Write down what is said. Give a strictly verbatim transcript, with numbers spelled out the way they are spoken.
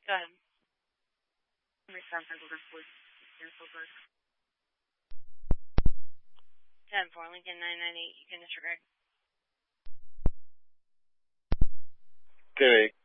Go ahead. ten four, Lincoln nine nine eight, you can disregard. ten eight.